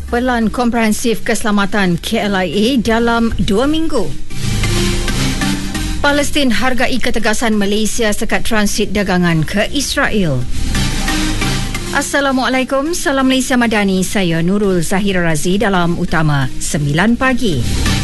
Pelan komprehensif keselamatan KLIA dalam 2 minggu. Palestin hargai ketegasan Malaysia sekat transit dagangan ke Israel. Assalamualaikum, Salam Malaysia Madani. Saya Nurul Zahira Razi dalam Utama 9 Pagi.